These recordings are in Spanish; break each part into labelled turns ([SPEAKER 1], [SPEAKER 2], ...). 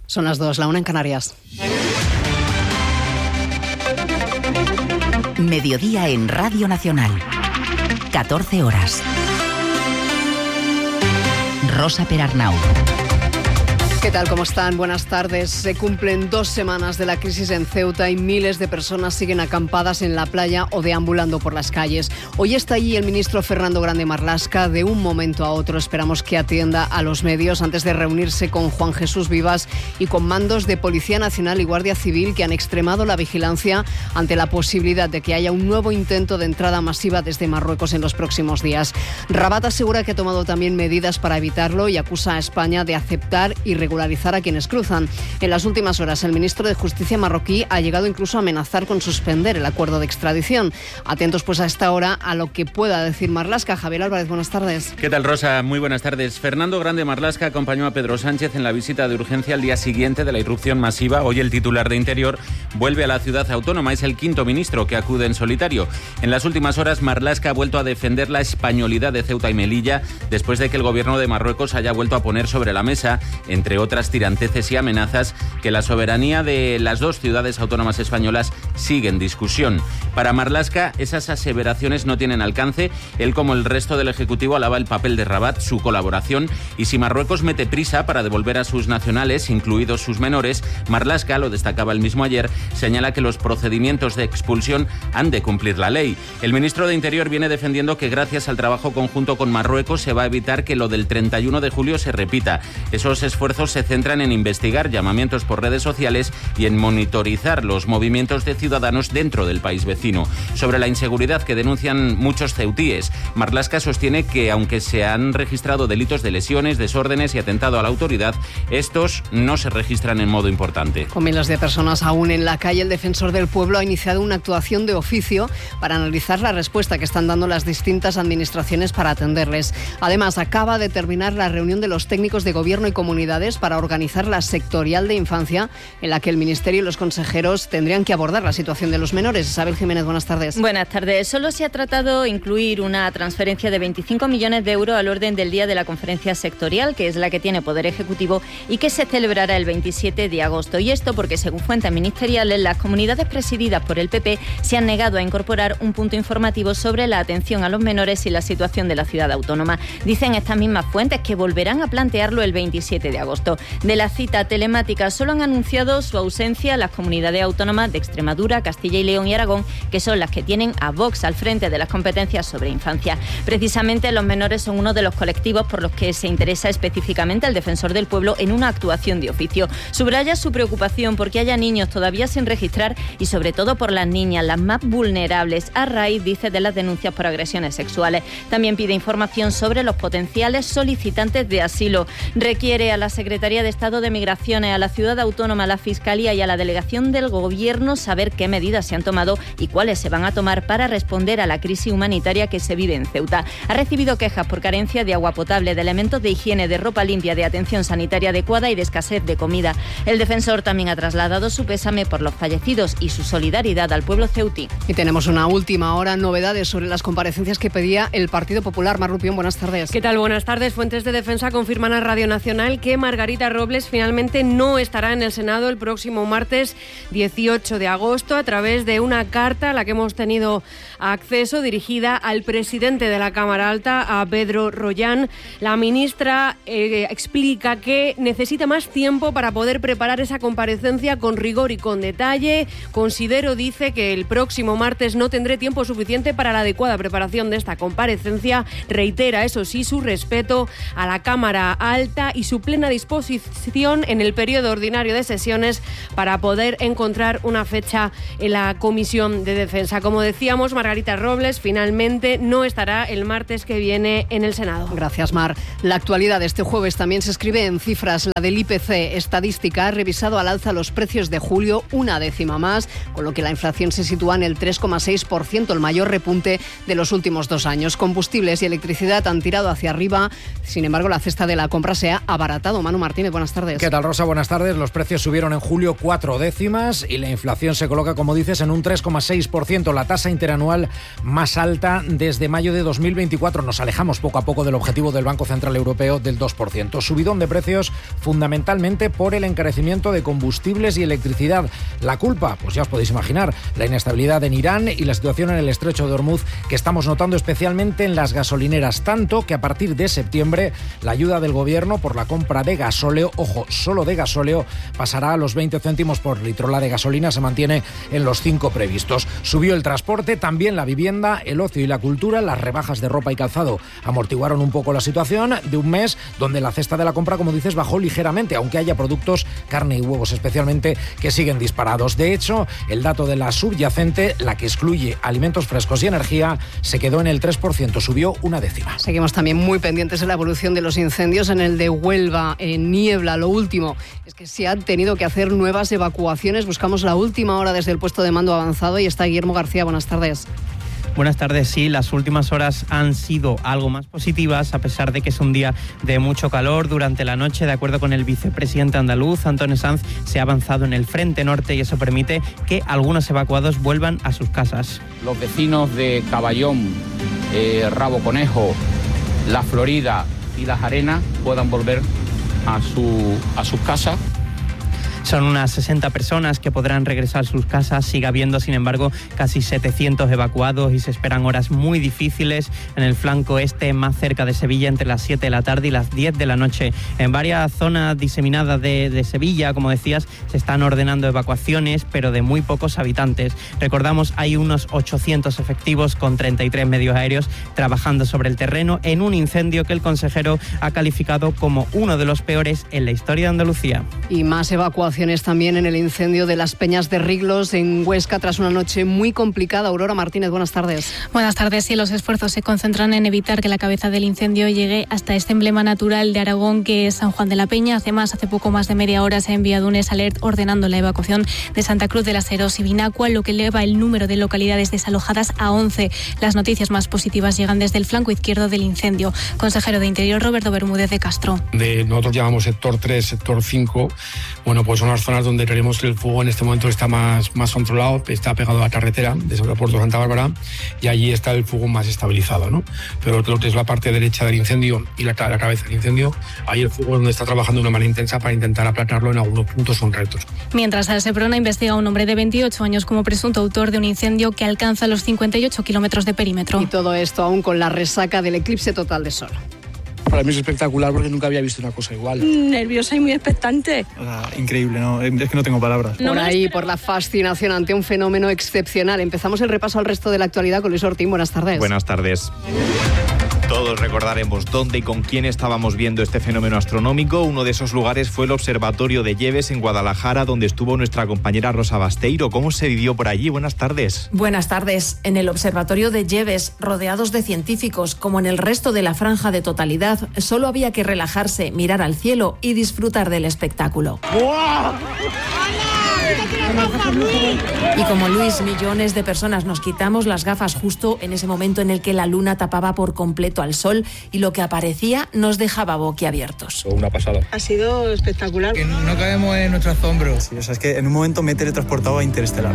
[SPEAKER 1] Son las 2, la 1 en Canarias.
[SPEAKER 2] Mediodía en Radio Nacional. 14 horas. Rosa Perarnau.
[SPEAKER 1] ¿Qué tal? ¿Cómo están? Buenas tardes. Se cumplen 2 semanas de la crisis en Ceuta y miles de personas siguen acampadas en la playa o deambulando por las calles. Hoy está allí el ministro Fernando Grande Marlaska. De un momento a otro esperamos que atienda a los medios antes de reunirse con Juan Jesús Vivas y con mandos de Policía Nacional y Guardia Civil que han extremado la vigilancia ante la posibilidad de que haya un nuevo intento de entrada masiva desde Marruecos en los próximos días. Rabat asegura que ha tomado también medidas para evitarlo y acusa a España de aceptar y regularizar a quienes cruzan. En las últimas horas, el ministro de Justicia marroquí ha llegado incluso a amenazar con suspender el acuerdo de extradición. Atentos pues a esta hora a lo que pueda decir Marlaska. Javier Álvarez, buenas tardes.
[SPEAKER 3] ¿Qué tal, Rosa? Muy buenas tardes. Fernando Grande Marlaska acompañó a Pedro Sánchez en la visita de urgencia al día siguiente de la irrupción masiva. Hoy el titular de Interior vuelve a la ciudad autónoma. Es el quinto ministro que acude en solitario. En las últimas horas, Marlaska ha vuelto a defender la españolidad de Ceuta y Melilla después de que el gobierno de Marruecos haya vuelto a poner sobre la mesa, entre otras tiranteces y amenazas, que la soberanía de las dos ciudades autónomas españolas sigue en discusión. Para Marlaska, esas aseveraciones no tienen alcance. Él, como el resto del Ejecutivo, alaba el papel de Rabat, su colaboración, y si Marruecos mete prisa para devolver a sus nacionales, incluidos sus menores, Marlaska, lo destacaba el mismo ayer, señala que los procedimientos de expulsión han de cumplir la ley. El ministro de Interior viene defendiendo que gracias al trabajo conjunto con Marruecos se va a evitar que lo del 31 de julio se repita. Esos esfuerzos se centran en investigar llamamientos por redes sociales y en monitorizar los movimientos de ciudadanos dentro del país vecino. Sobre la inseguridad que denuncian muchos ceutíes, Marlaska sostiene que aunque se han registrado delitos de lesiones, desórdenes y atentado a la autoridad, estos no se registran en modo importante.
[SPEAKER 1] Con miles de personas aún en la calle, el defensor del pueblo ha iniciado una actuación de oficio para analizar la respuesta que están dando las distintas administraciones para atenderles. Además, acaba de terminar la reunión de los técnicos de gobierno y comunidades para organizar la sectorial de infancia, en la que el Ministerio y los consejeros tendrían que abordar la situación de los menores. Isabel Jiménez, buenas tardes.
[SPEAKER 4] Buenas tardes. Solo se ha tratado de incluir una transferencia de 25 millones de euros al orden del día de la conferencia sectorial, que es la que tiene Poder Ejecutivo y que se celebrará el 27 de agosto. Y esto porque, según fuentes ministeriales, las comunidades presididas por el PP se han negado a incorporar un punto informativo sobre la atención a los menores y la situación de la ciudad autónoma. Dicen estas mismas fuentes que volverán a plantearlo el 27 de agosto. De la cita telemática solo han anunciado su ausencia las comunidades autónomas de Extremadura, Castilla y León y Aragón, que son las que tienen a Vox al frente de las competencias sobre infancia. Precisamente los menores son uno de los colectivos por los que se interesa específicamente el defensor del pueblo en una actuación de oficio. Subraya su preocupación porque haya niños todavía sin registrar y sobre todo por las niñas, las más vulnerables, a raíz, dice, de las denuncias por agresiones sexuales. También pide información sobre los potenciales solicitantes de asilo. Requiere a la Secretaría de Estado de Migraciones, a la Ciudad Autónoma, a la Fiscalía y a la Delegación del Gobierno saber qué medidas se han tomado y cuáles se van a tomar para responder a la crisis humanitaria que se vive en Ceuta. Ha recibido quejas por carencia de agua potable, de elementos de higiene, de ropa limpia, de atención sanitaria adecuada y de escasez de comida. El defensor también ha trasladado su pésame por los fallecidos y su solidaridad al pueblo ceutí.
[SPEAKER 1] Y tenemos una última hora, novedades sobre las comparecencias que pedía el Partido Popular. Mar Rupión, buenas tardes.
[SPEAKER 5] ¿Qué tal? Buenas tardes. Fuentes de defensa confirman a Radio Nacional que Margarita Robles finalmente no estará en el Senado el próximo martes 18 de agosto a través de una carta a la que hemos tenido acceso dirigida al presidente de la Cámara Alta, a Pedro Rollán. La ministra explica que necesita más tiempo para poder preparar esa comparecencia con rigor y con detalle. Considero, dice, que el próximo martes no tendré tiempo suficiente para la adecuada preparación de esta comparecencia. Reitera, eso sí, su respeto a la Cámara Alta y su plena disposición en el periodo ordinario de sesiones para poder encontrar una fecha en la Comisión de Defensa. Como decíamos, Margarita Robles finalmente no estará el martes que viene en el Senado.
[SPEAKER 1] Gracias, Mar. La actualidad de este jueves también se escribe en cifras. La del IPC estadística ha revisado al alza los precios de julio, una décima más, con lo que la inflación se sitúa en el 3,6%, el mayor repunte de los últimos 2 años. Combustibles y electricidad han tirado hacia arriba. Sin embargo, la cesta de la compra se ha abaratado. Manu Manu Martínez, buenas tardes.
[SPEAKER 6] ¿Qué tal, Rosa? Buenas tardes. Los precios subieron en julio 4 décimas y la inflación se coloca, como dices, en un 3,6%, la tasa interanual más alta desde mayo de 2024. Nos alejamos poco a poco del objetivo del Banco Central Europeo del 2%. Subidón de precios fundamentalmente por el encarecimiento de combustibles y electricidad. La culpa, pues ya os podéis imaginar, la inestabilidad en Irán y la situación en el estrecho de Hormuz que estamos notando especialmente en las gasolineras, tanto que a partir de septiembre la ayuda del gobierno por la compra de gasóleo, ojo, solo de gasóleo, pasará a los 20 céntimos por litro. La de gasolina se mantiene en los 5 previstos. Subió el transporte, también la vivienda, el ocio y la cultura. Las rebajas de ropa y calzado amortiguaron un poco la situación de un mes donde la cesta de la compra, como dices, bajó ligeramente, aunque haya productos, carne y huevos especialmente, que siguen disparados. De hecho, el dato de la subyacente, la que excluye alimentos frescos y energía, se quedó en el 3%, subió 1 décima.
[SPEAKER 1] Seguimos también muy pendientes de la evolución de los incendios en el de Huelva, en Niebla. Lo último es que se han tenido que hacer nuevas evacuaciones. Buscamos la última hora desde el puesto de mando avanzado y está Guillermo García. Buenas tardes.
[SPEAKER 7] Buenas tardes. Sí, las últimas horas han sido algo más positivas, a pesar de que es un día de mucho calor. Durante la noche, de acuerdo con el vicepresidente andaluz, Antonio Sanz, se ha avanzado en el frente norte y eso permite que algunos evacuados vuelvan a sus casas.
[SPEAKER 8] Los vecinos de Caballón, Rabo Conejo, La Florida y Las Arenas puedan volver a sus casas.
[SPEAKER 7] Son unas 60 personas que podrán regresar a sus casas. Sigue habiendo, sin embargo, casi 700 evacuados y se esperan horas muy difíciles en el flanco este, más cerca de Sevilla, entre las 7 de la tarde y las 10 de la noche. En varias zonas diseminadas de Sevilla, como decías, se están ordenando evacuaciones, pero de muy pocos habitantes. Recordamos, hay unos 800 efectivos con 33 medios aéreos trabajando sobre el terreno en un incendio que el consejero ha calificado como uno de los peores en la historia de Andalucía.
[SPEAKER 1] Y más evacuaciones también en el incendio de las Peñas de Riglos en Huesca tras una noche muy complicada. Aurora Martínez, buenas tardes.
[SPEAKER 9] Buenas tardes. Sí, los esfuerzos se concentran en evitar que la cabeza del incendio llegue hasta este emblema natural de Aragón que es San Juan de la Peña. Hace poco más de media hora se ha enviado un alert ordenando la evacuación de Santa Cruz de las Heros y Vinacua, lo que eleva el número de localidades desalojadas a 11. Las noticias más positivas llegan desde el flanco izquierdo del incendio. Consejero de Interior, Roberto Bermúdez de Castro.
[SPEAKER 10] Nosotros llamamos sector 3, sector 5. Bueno, pues son las zonas donde creemos que el fuego en este momento está más controlado, está pegado a la carretera de San Puerto Santa Bárbara y allí está el fuego más estabilizado, ¿no? Pero lo que es la parte derecha del incendio y la cabeza del incendio, ahí el fuego es donde está trabajando de una manera intensa para intentar aplacarlo en algunos puntos concretos.
[SPEAKER 9] Mientras, el Seprona investiga a un hombre de 28 años como presunto autor de un incendio que alcanza los 58 kilómetros de perímetro.
[SPEAKER 1] Y todo esto aún con la resaca del eclipse total de sol.
[SPEAKER 11] Para mí es espectacular porque nunca había visto una cosa igual.
[SPEAKER 12] Nerviosa y muy expectante.
[SPEAKER 13] Increíble, ¿no? Es que no tengo palabras.
[SPEAKER 1] Por ahí, por la fascinación ante un fenómeno excepcional. Empezamos el repaso al resto de la actualidad con Luis Ortín. Buenas tardes.
[SPEAKER 14] Buenas tardes. Todos recordaremos dónde y con quién estábamos viendo este fenómeno astronómico. Uno de esos lugares fue el Observatorio de Lleves en Guadalajara, donde estuvo nuestra compañera Rosa Basteiro. ¿Cómo se vivió por allí? Buenas tardes.
[SPEAKER 15] Buenas tardes. En el Observatorio de Lleves, rodeados de científicos, como en el resto de la franja de totalidad, solo había que relajarse, mirar al cielo y disfrutar del espectáculo.
[SPEAKER 12] ¡Wow!
[SPEAKER 15] Y como Luis, millones de personas nos quitamos las gafas justo en ese momento en el que la luna tapaba por completo al sol y lo que aparecía nos dejaba boquiabiertos.
[SPEAKER 10] Una pasada.
[SPEAKER 12] Ha sido espectacular.
[SPEAKER 13] Que no caemos en nuestro asombro. Sí, o sea, es que en un momento me he teletransportado a Interestelar.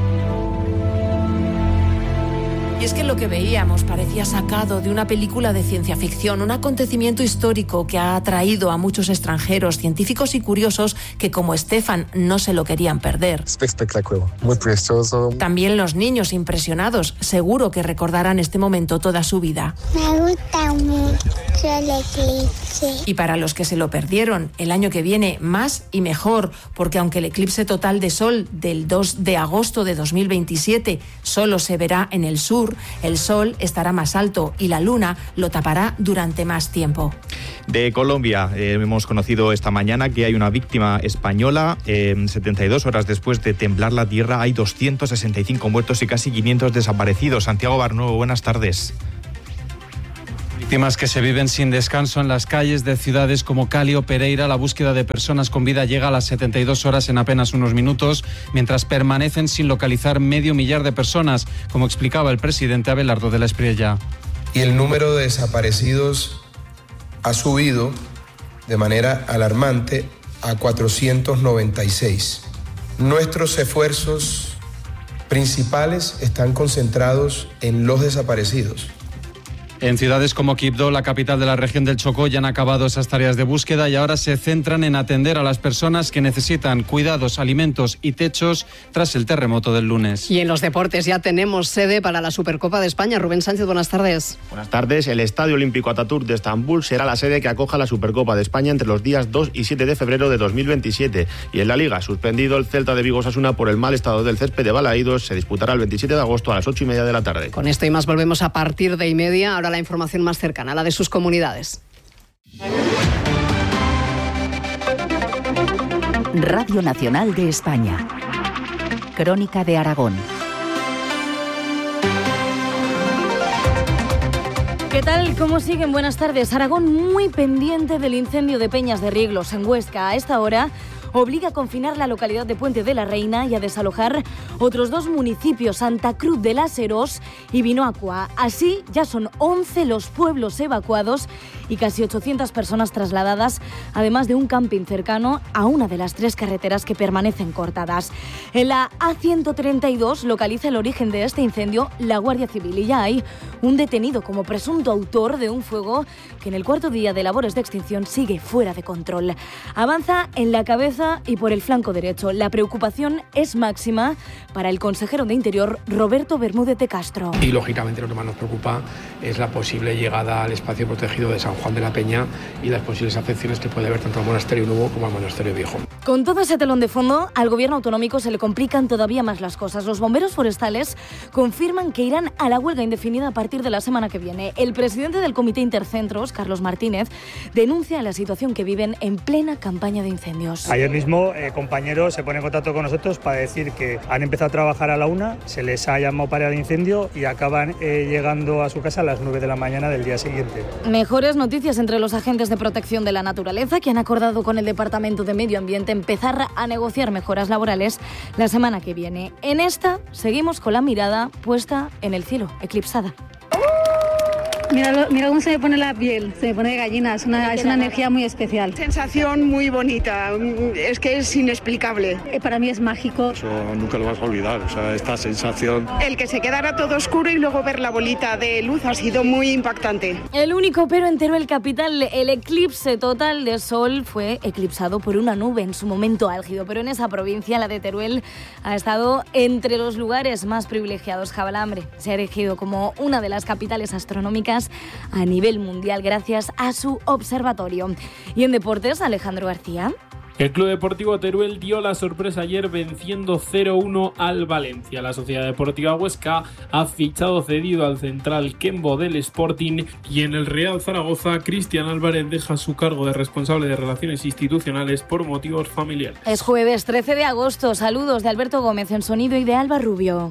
[SPEAKER 15] Y es que lo que veíamos parecía sacado de una película de ciencia ficción, un acontecimiento histórico que ha atraído a muchos extranjeros, científicos y curiosos que, como Estefan, no se lo querían perder.
[SPEAKER 10] Espectáculo, muy precioso.
[SPEAKER 15] También los niños impresionados, seguro que recordarán este momento toda su vida.
[SPEAKER 16] Me gusta mucho el eclipse.
[SPEAKER 15] Y para los que se lo perdieron, el año que viene más y mejor, porque aunque el eclipse total de sol del 2 de agosto de 2027 solo se verá en el sur, el sol estará más alto y la luna lo tapará durante más tiempo.
[SPEAKER 14] De Colombia, hemos conocido esta mañana que hay una víctima española. 72 horas después de temblar la tierra hay 265 muertos y casi 500 desaparecidos. Santiago Barnuevo, buenas tardes.
[SPEAKER 17] Víctimas que se viven sin descanso en las calles de ciudades como Cali o Pereira. La búsqueda de personas con vida llega a las 72 horas en apenas unos minutos, mientras permanecen sin localizar 500.000 de personas, como explicaba el presidente Abelardo de la Espriella.
[SPEAKER 18] Y el número de desaparecidos ha subido de manera alarmante a 496. Nuestros esfuerzos principales están concentrados en los desaparecidos.
[SPEAKER 17] En ciudades como Quibdó, la capital de la región del Chocó, ya han acabado esas tareas de búsqueda y ahora se centran en atender a las personas que necesitan cuidados, alimentos y techos tras el terremoto del lunes.
[SPEAKER 1] Y en los deportes ya tenemos sede para la Supercopa de España. Rubén Sánchez, buenas tardes.
[SPEAKER 19] Buenas tardes. El Estadio Olímpico Atatürk de Estambul será la sede que acoja la Supercopa de España entre los días 2 y 7 de febrero de 2027. Y en la Liga, suspendido el Celta de Vigo Osasuna por el mal estado del césped de Balaídos, se disputará el 27 de agosto a las 8:30 de la tarde.
[SPEAKER 1] Con esto y más volvemos a partir de 1:30. Ahora la información más cercana, la de sus comunidades.
[SPEAKER 2] Radio Nacional de España. Crónica de Aragón.
[SPEAKER 20] ¿Qué tal? ¿Cómo siguen? Buenas tardes. Aragón muy pendiente del incendio de Peñas de Rieglos en Huesca. A esta hora obliga a confinar la localidad de Puente de la Reina y a desalojar otros 2 municipios, Santa Cruz de las Herós y Vinoacua. Así, ya son 11 los pueblos evacuados y casi 800 personas trasladadas, además de un camping cercano a una de las 3 carreteras que permanecen cortadas. En la A132 localiza el origen de este incendio la Guardia Civil y ya hay un detenido como presunto autor de un fuego que en el 4º día de labores de extinción sigue fuera de control. Avanza en la cabeza y por el flanco derecho. La preocupación es máxima para el consejero de Interior, Roberto Bermúdez de Castro.
[SPEAKER 10] Y lógicamente lo que más nos preocupa es la posible llegada al espacio protegido de San Juan de la Peña y las posibles afecciones que puede haber tanto al monasterio nuevo como al monasterio viejo.
[SPEAKER 20] Con todo ese telón de fondo, al gobierno autonómico se le complican todavía más las cosas. Los bomberos forestales confirman que irán a la huelga indefinida a partir de la semana que viene. El presidente del Comité Intercentros, Carlos Martínez, denuncia la situación que viven en plena campaña de incendios.
[SPEAKER 21] Ayer mismo compañeros se ponen en contacto con nosotros para decir que han empezado a trabajar a la 1, se les ha llamado para el incendio y acaban llegando a su casa a las 9 de la mañana del día siguiente.
[SPEAKER 20] Mejores noticias entre los agentes de protección de la naturaleza que han acordado con el Departamento de Medio Ambiente empezar a negociar mejoras laborales la semana que viene. En esta seguimos con la mirada puesta en el cielo, eclipsada.
[SPEAKER 22] Mira cómo se me pone la piel, se me pone de gallina, es una energía muy especial.
[SPEAKER 23] Sensación muy bonita, es que es inexplicable.
[SPEAKER 22] Para mí es mágico.
[SPEAKER 24] Eso nunca lo vas a olvidar, o sea, esta sensación.
[SPEAKER 23] El que se quedara todo oscuro y luego ver la bolita de luz ha sido muy impactante.
[SPEAKER 20] El único pero en Teruel capital, el eclipse total de sol fue eclipsado por una nube en su momento álgido, pero en esa provincia, la de Teruel, ha estado entre los lugares más privilegiados. Jabalambre se ha erigido como una de las capitales astronómicas a nivel mundial gracias a su observatorio. Y en deportes, Alejandro García.
[SPEAKER 25] El Club Deportivo Teruel dio la sorpresa ayer venciendo 0-1 al Valencia. La Sociedad Deportiva Huesca ha fichado cedido al central Kembo del Sporting y en el Real Zaragoza Cristian Álvarez deja su cargo de responsable de Relaciones Institucionales por motivos familiares.
[SPEAKER 20] Es jueves 13 de agosto. Saludos de Alberto Gómez en sonido y de Alba Rubio.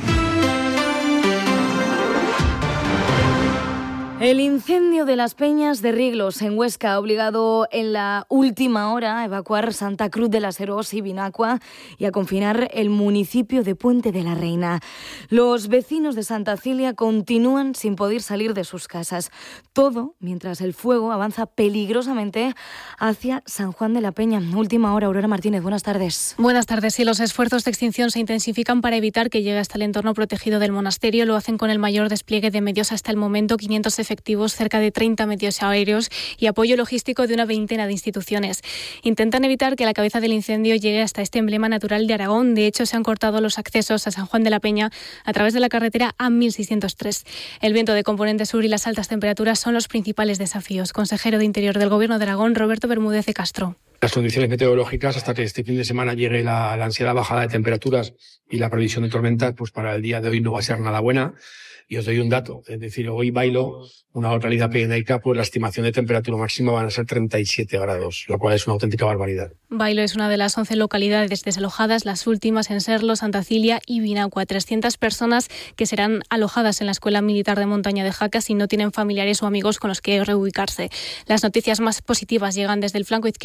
[SPEAKER 20] El incendio de las Peñas de Rieglos en Huesca ha obligado en la última hora a evacuar Santa Cruz de las Herós y Vinoacua y a confinar el municipio de Puente de la Reina. Los vecinos de Santa Cilia continúan sin poder salir de sus casas. Todo mientras el fuego avanza peligrosamente hacia San Juan de la Peña. Última hora, Aurora Martínez, buenas tardes.
[SPEAKER 9] Buenas tardes. Sí, los esfuerzos de extinción se intensifican para evitar que llegue hasta el entorno protegido del monasterio. Lo hacen con el mayor despliegue de medios hasta el momento, 500 efectivos, cerca de 30 medios aéreos y apoyo logístico de una veintena de instituciones. Intentan evitar que la cabeza del incendio llegue hasta este emblema natural de Aragón. De hecho, se han cortado los accesos a San Juan de la Peña a través de la carretera A1603. El viento de componente sur y las altas temperaturas son los principales desafíos. Consejero de Interior del Gobierno de Aragón, Roberto Bermúdez de Castro.
[SPEAKER 10] Las condiciones meteorológicas hasta que este fin de semana llegue la ansiada bajada de temperaturas y la previsión de tormentas, pues para el día de hoy no va a ser nada buena. Y os doy un dato, es decir, hoy Bailo, una localidad pirenaica, pues la estimación de temperatura máxima van a ser 37 grados, lo cual es una auténtica barbaridad.
[SPEAKER 9] Bailo es una de las 11 localidades desalojadas, las últimas en Serlo, Santa Cilia y Vinoacua. 300 personas que serán alojadas en la Escuela Militar de Montaña de Jacas y no tienen familiares o amigos con los que reubicarse. Las noticias más positivas llegan desde el flanco izquierdo del incendio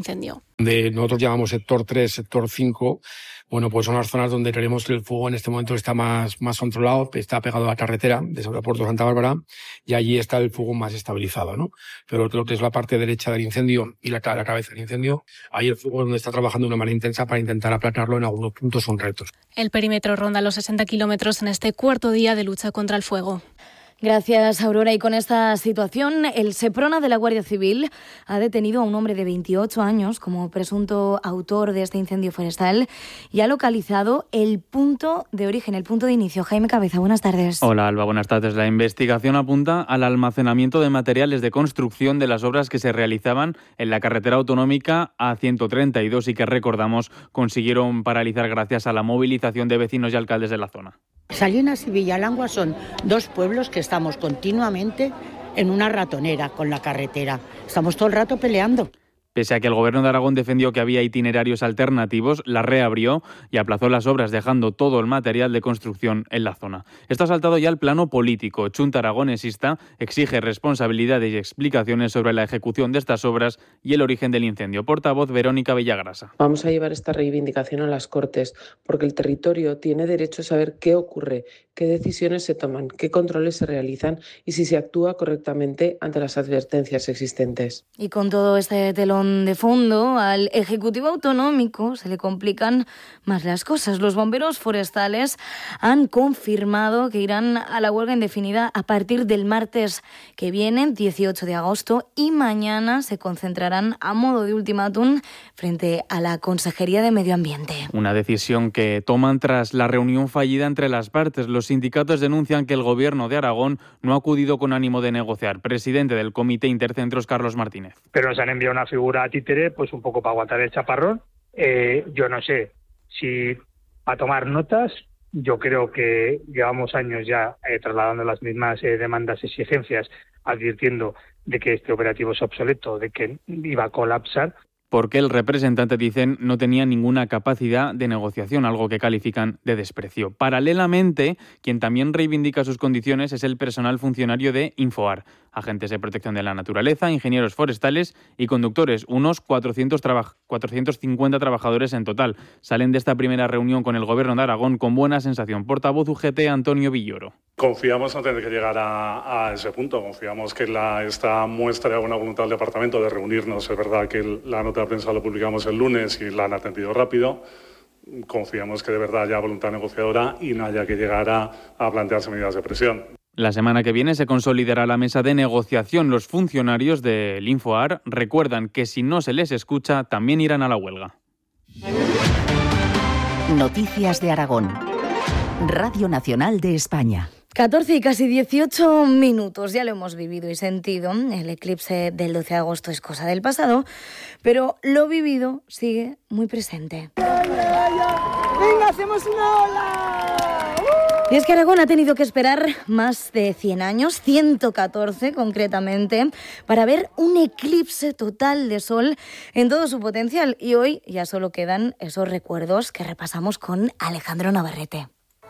[SPEAKER 9] incendio.
[SPEAKER 10] Nosotros llamamos sector 3, sector 5, pues son las zonas donde creemos que el fuego en este momento está más controlado, está pegado a la carretera de sobre Puerto Santa Bárbara y allí está el fuego más estabilizado, ¿no? Pero lo que es la parte derecha del incendio y la cabeza del incendio, ahí el fuego es donde está trabajando de una manera intensa para intentar aplacarlo. En algunos puntos son retos.
[SPEAKER 9] El perímetro ronda los 60 kilómetros en este cuarto día de lucha contra el fuego.
[SPEAKER 20] Gracias, Aurora. Y con esta situación, el Seprona de la Guardia Civil ha detenido a un hombre de 28 años como presunto autor de este incendio forestal y ha localizado el punto de origen, el punto de inicio. Jaime Cabeza, buenas tardes.
[SPEAKER 3] Hola, Alba, buenas tardes. La investigación apunta al almacenamiento de materiales de construcción de las obras que se realizaban en la carretera autonómica A132 y que, recordamos, consiguieron paralizar gracias a la movilización de vecinos y alcaldes de la zona.
[SPEAKER 4] Salinas y Villalangua son dos pueblos que estamos continuamente en una ratonera con la carretera. Estamos todo el rato peleando.
[SPEAKER 3] Pese a que el Gobierno de Aragón defendió que había itinerarios alternativos, la reabrió y aplazó las obras, dejando todo el material de construcción en la zona. Esto ha saltado ya al plano político. Chunta Aragonesista exige responsabilidades y explicaciones sobre la ejecución de estas obras y el origen del incendio. Portavoz Verónica Villagrasa.
[SPEAKER 5] Vamos a llevar esta reivindicación a las Cortes, porque el territorio tiene derecho a saber qué ocurre, qué decisiones se toman, qué controles se realizan y si se actúa correctamente ante las advertencias existentes.
[SPEAKER 20] Y con todo este telón de fondo, al Ejecutivo Autonómico se le complican más las cosas. Los bomberos forestales han confirmado que irán a la huelga indefinida a partir del martes que viene, 18 de agosto, y mañana se concentrarán a modo de ultimátum frente a la Consejería de Medio Ambiente.
[SPEAKER 3] Una decisión que toman tras la reunión fallida entre las partes. Los sindicatos denuncian que el Gobierno de Aragón no ha acudido con ánimo de negociar. Presidente del Comité Intercentros, Carlos Martínez.
[SPEAKER 21] Pero nos han enviado una figura a títere, pues un poco para aguantar el chaparrón. Yo no sé si a tomar notas. Yo creo que llevamos años ya trasladando las mismas demandas, exigencias, advirtiendo de que este operativo es obsoleto, de que iba a colapsar.
[SPEAKER 3] Porque el representante, dicen, no tenía ninguna capacidad de negociación, algo que califican de desprecio. Paralelamente, quien también reivindica sus condiciones es el personal funcionario de Infoar, agentes de protección de la naturaleza, ingenieros forestales y conductores, unos 450 trabajadores en total. Salen de esta primera reunión con el Gobierno de Aragón con buena sensación. Portavoz UGT, Antonio Villoro.
[SPEAKER 24] Confiamos no tener que llegar a ese punto. Confiamos que esta muestra de buena voluntad del departamento de reunirnos, es verdad que la nota de prensa lo publicamos el lunes y la han atendido rápido. Confiamos que de verdad haya voluntad negociadora y no haya que llegar a plantearse medidas de presión.
[SPEAKER 3] La semana que viene se consolidará la mesa de negociación. Los funcionarios del Infoar recuerdan que si no se les escucha, también irán a la huelga.
[SPEAKER 2] Noticias de Aragón. Radio Nacional de España.
[SPEAKER 20] 14 y casi 18 minutos, ya lo hemos vivido y sentido. El eclipse del 12 de agosto es cosa del pasado, pero lo vivido sigue muy presente.
[SPEAKER 12] ¡Venga, hacemos una ola!
[SPEAKER 20] Y es que Aragón ha tenido que esperar más de 100 años, 114 concretamente, para ver un eclipse total de sol en todo su potencial. Y hoy ya solo quedan esos recuerdos que repasamos con Alejandro Navarrete.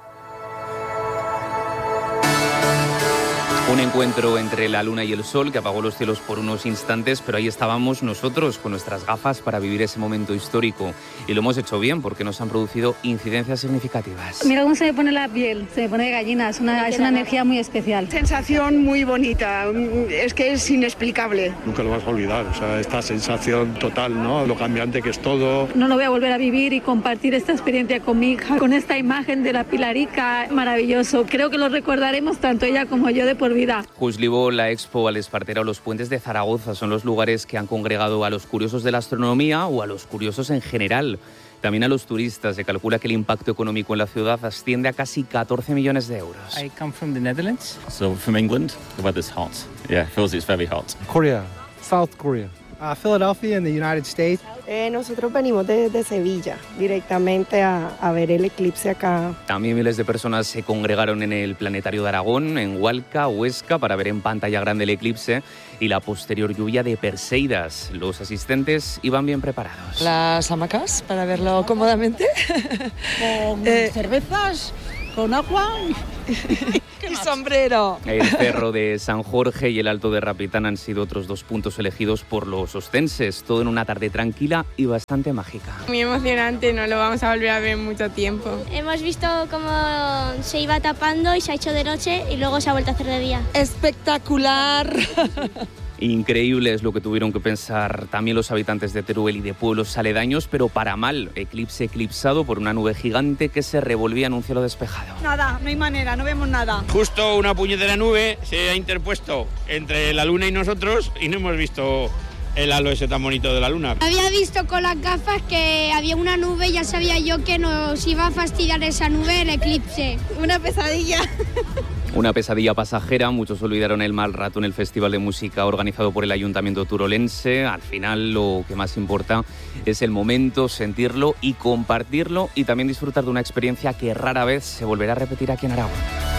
[SPEAKER 6] Un encuentro entre la luna y el sol que apagó los cielos por unos instantes, pero ahí estábamos nosotros con nuestras gafas para vivir ese momento histórico. Y lo hemos hecho bien porque nos han producido incidencias significativas.
[SPEAKER 22] Mira cómo se me pone la piel, se me pone de gallina, es una energía muy especial.
[SPEAKER 23] Sensación muy bonita, es que es inexplicable.
[SPEAKER 24] Nunca lo vas a olvidar, esta sensación total, ¿no? Lo cambiante que es todo.
[SPEAKER 22] No lo voy a volver a vivir y compartir esta experiencia con mi hija, con esta imagen de la Pilarica, maravilloso. Creo que lo recordaremos tanto ella como yo de por vida.
[SPEAKER 6] Juzlibo, la Expo, Al Espartera o los puentes de Zaragoza son los lugares que han congregado a los curiosos de la astronomía o a los curiosos en general. También a los turistas. Se calcula que el impacto económico en la ciudad asciende a casi 14 millones de euros.
[SPEAKER 8] I come from the Netherlands.
[SPEAKER 26] So from England, the weather's hot. Yeah, it feels it's very hot.
[SPEAKER 27] Korea, South Korea. Philadelphia in the United States.
[SPEAKER 12] Nosotros venimos de Sevilla directamente a ver el eclipse acá.
[SPEAKER 6] También miles de personas se congregaron en el Planetario de Aragón, en Hualca, Huesca, para ver en pantalla grande el eclipse y la posterior lluvia de Perseidas. Los asistentes iban bien preparados.
[SPEAKER 12] Las hamacas para verlo cómodamente. Con cervezas, con agua.
[SPEAKER 7] sombrero.
[SPEAKER 6] El Cerro de San Jorge y el Alto de Rapitán han sido otros 2 puntos elegidos por los ostenses. Todo en una tarde tranquila y bastante mágica.
[SPEAKER 8] Muy emocionante, no lo vamos a volver a ver en mucho tiempo.
[SPEAKER 11] Hemos visto cómo se iba tapando y se ha hecho de noche y luego se ha vuelto a hacer de día.
[SPEAKER 7] Espectacular.
[SPEAKER 6] Increíble es lo que tuvieron que pensar también los habitantes de Teruel y de pueblos aledaños, pero para mal. Eclipse eclipsado por una nube gigante que se revolvía en un cielo despejado.
[SPEAKER 7] Nada, no hay manera, no vemos nada.
[SPEAKER 13] Justo una puñetera nube se ha interpuesto entre la luna y nosotros y no hemos visto el halo ese tan bonito de la luna.
[SPEAKER 11] Había visto con las gafas que había una nube y ya sabía yo que nos iba a fastidiar esa nube el eclipse.
[SPEAKER 8] Una pesadilla.
[SPEAKER 6] Una pesadilla pasajera, muchos olvidaron el mal rato en el Festival de Música organizado por el Ayuntamiento turolense. Al final lo que más importa es el momento, sentirlo y compartirlo y también disfrutar de una experiencia que rara vez se volverá a repetir aquí en Aragón.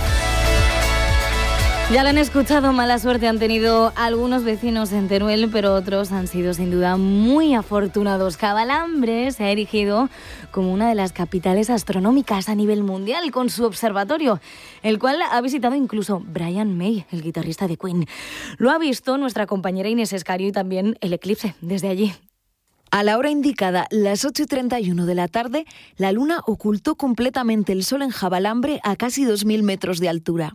[SPEAKER 20] Ya lo han escuchado, mala suerte han tenido algunos vecinos en Teruel, pero otros han sido sin duda muy afortunados. Javalambre se ha erigido como una de las capitales astronómicas a nivel mundial con su observatorio, el cual ha visitado incluso Brian May, el guitarrista de Queen. Lo ha visto nuestra compañera Inés Escario y también el eclipse desde allí.
[SPEAKER 14] A la hora indicada, las 8:31 de la tarde, la luna ocultó completamente el sol en Javalambre a casi 2.000 metros de altura.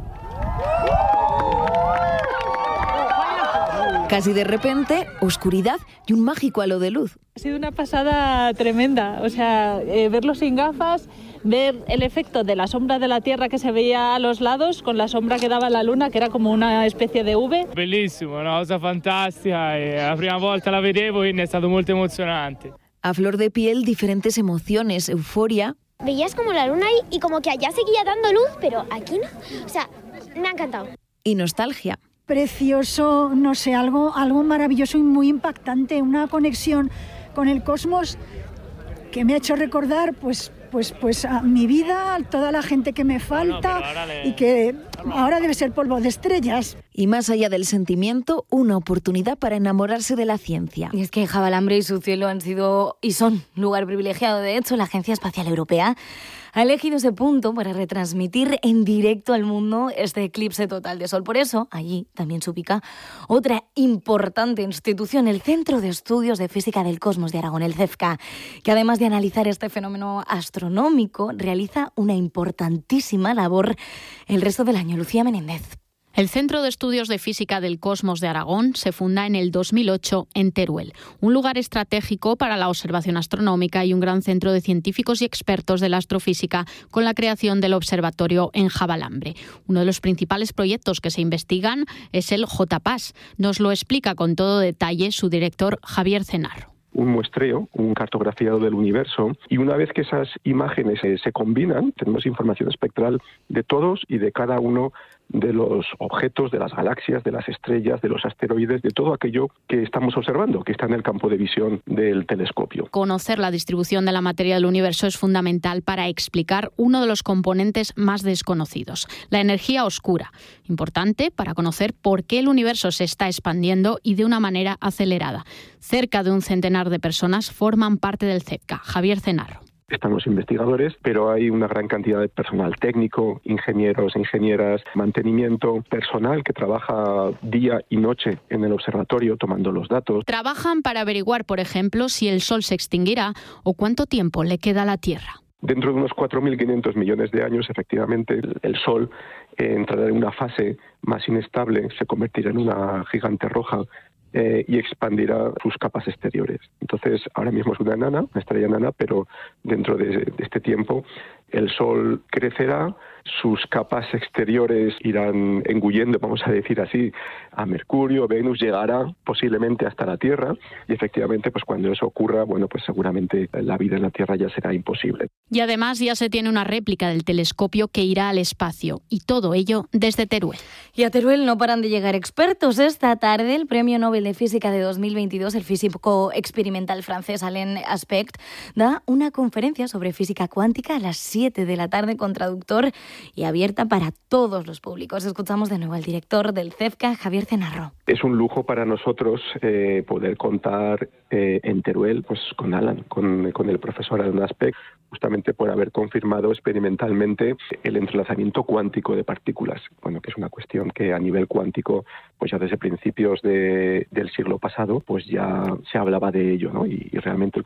[SPEAKER 14] Casi de repente, oscuridad y un mágico halo de luz.
[SPEAKER 22] Ha sido una pasada tremenda, o sea, verlo sin gafas, ver el efecto de la sombra de la Tierra que se veía a los lados con la sombra que daba la luna, que era como una especie de V.
[SPEAKER 25] Bellissimo, una cosa fantástica, la prima volta la vedevo y è stato molto emozionante.
[SPEAKER 14] A flor de piel, diferentes emociones, euforia.
[SPEAKER 11] Veías como la luna y como que allá seguía dando luz, pero aquí no. O sea, me ha encantado.
[SPEAKER 14] Y nostalgia.
[SPEAKER 15] Precioso, no sé, algo maravilloso y muy impactante, una conexión con el cosmos que me ha hecho recordar pues a mi vida, a toda la gente que me falta y que ahora debe ser polvo de estrellas.
[SPEAKER 14] Y más allá del sentimiento, una oportunidad para enamorarse de la ciencia.
[SPEAKER 20] Y es que Javalambre y su cielo han sido y son lugar privilegiado. De hecho, la Agencia Espacial Europea ha elegido ese punto para retransmitir en directo al mundo este eclipse total de sol. Por eso, allí también se ubica otra importante institución, el Centro de Estudios de Física del Cosmos de Aragón, el CEFCA, que además de analizar este fenómeno astronómico, realiza una importantísima labor el resto del año. Lucía Menéndez.
[SPEAKER 16] El Centro de Estudios de Física del Cosmos de Aragón se funda en el 2008 en Teruel, un lugar estratégico para la observación astronómica y un gran centro de científicos y expertos de la astrofísica con la creación del observatorio en Javalambre. Uno de los principales proyectos que se investigan es el JPAS. Nos lo explica con todo detalle su director Javier Cenarro.
[SPEAKER 28] Un muestreo, un cartografiado del universo, y una vez que esas imágenes se combinan, tenemos información espectral de todos y de cada uno de los objetos, de las galaxias, de las estrellas, de los asteroides, de todo aquello que estamos observando, que está en el campo de visión del telescopio.
[SPEAKER 16] Conocer la distribución de la materia del universo es fundamental para explicar uno de los componentes más desconocidos, la energía oscura, importante para conocer por qué el universo se está expandiendo y de una manera acelerada. Cerca de un centenar de personas forman parte del CEFCA. Javier Cenarro.
[SPEAKER 28] Están los investigadores, pero hay una gran cantidad de personal técnico, ingenieros, ingenieras, mantenimiento, personal que trabaja día y noche en el observatorio tomando los datos.
[SPEAKER 16] Trabajan para averiguar, por ejemplo, si el Sol se extinguirá o cuánto tiempo le queda a la Tierra.
[SPEAKER 28] Dentro de unos 4.500 millones de años, efectivamente, el Sol entrará en una fase más inestable, se convertirá en una gigante roja y expandirá sus capas exteriores. Entonces, ahora mismo es una estrella enana, pero dentro de este tiempo el Sol crecerá, sus capas exteriores irán engullendo, vamos a decir así, a Mercurio, Venus, llegará posiblemente hasta la Tierra y efectivamente pues cuando eso ocurra, bueno, pues seguramente la vida en la Tierra ya será imposible.
[SPEAKER 16] Y además ya se tiene una réplica del telescopio que irá al espacio y todo ello desde Teruel.
[SPEAKER 20] Y a Teruel no paran de llegar expertos. Esta tarde el Premio Nobel de Física de 2022, el físico experimental francés Alain Aspect, da una conferencia sobre física cuántica a las 7 7 de la tarde con traductor y abierta para todos los públicos. Escuchamos de nuevo al director del CEFCA, Javier Cenarro.
[SPEAKER 28] Es un lujo para nosotros poder contar en Teruel pues con Alan, con el profesor Alan Aspect, justamente por haber confirmado experimentalmente el entrelazamiento cuántico de partículas, bueno, que es una cuestión que a nivel cuántico, pues ya desde principios del siglo pasado, pues ya se hablaba de ello, ¿no? Y realmente el